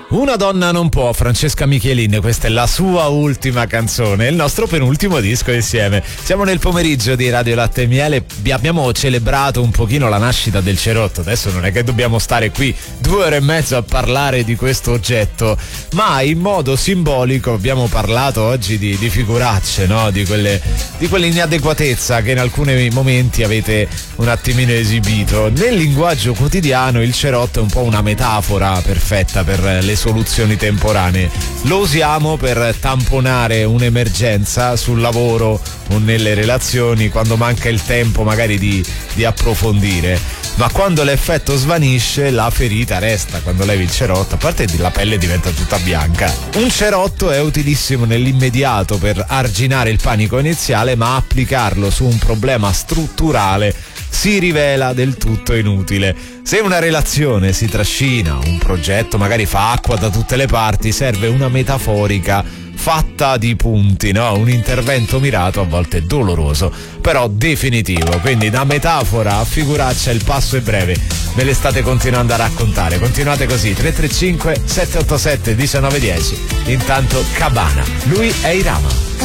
Una donna non può, Francesca Michelin, questa è la sua ultima canzone, il nostro penultimo disco insieme. Siamo nel pomeriggio di Radio Latte e Miele, abbiamo celebrato un pochino la nascita del cerotto, adesso non è che dobbiamo stare qui 2 ore e mezzo a parlare di questo oggetto, ma in modo simbolico abbiamo parlato oggi di figuracce, no? Di quell'inadeguatezza che in alcuni momenti avete un attimino esibito. Nel linguaggio quotidiano il cerotto è un po' una metafora perfetta per le soluzioni temporanee. Lo usiamo per tamponare un'emergenza sul lavoro o nelle relazioni, quando manca il tempo magari di approfondire, ma quando l'effetto svanisce la ferita resta. Quando levi il cerotto, a parte la pelle diventa tutta bianca. Un cerotto è utilissimo nell'immediato per arginare il panico iniziale, ma applicarlo su un problema strutturale si rivela del tutto inutile. Se una relazione si trascina, un progetto magari fa acqua da tutte le parti, serve una metaforica fatta di punti, no? Un intervento mirato, a volte doloroso, però definitivo. Quindi da metafora a figuraccia il passo è breve. Me le state continuando a raccontare. Continuate così, 335 787 1910. Intanto Cabana, lui è Irama.